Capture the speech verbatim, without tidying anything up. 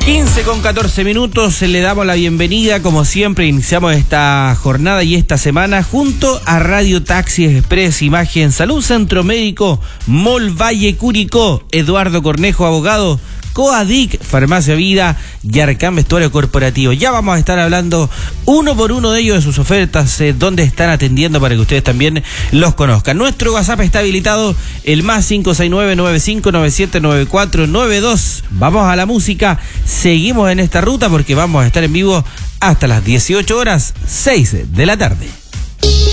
quince con catorce minutos, le damos la bienvenida, como siempre, iniciamos esta jornada y esta semana junto a Radio Taxi Express, Imagen, Salud Centro Médico, Mall Valle Curicó, Eduardo Cornejo, abogado, Coadic, Farmacia Vida y Arcán Vestuario Corporativo. Ya vamos a estar hablando uno por uno de ellos, de sus ofertas, eh, dónde están atendiendo para que ustedes también los conozcan. Nuestro WhatsApp está habilitado, el más cinco seis nueve, nueve cinco nueve siete, nueve cuatro nueve dos. Vamos a la música, seguimos en esta ruta porque vamos a estar en vivo hasta las dieciocho horas, seis de la tarde.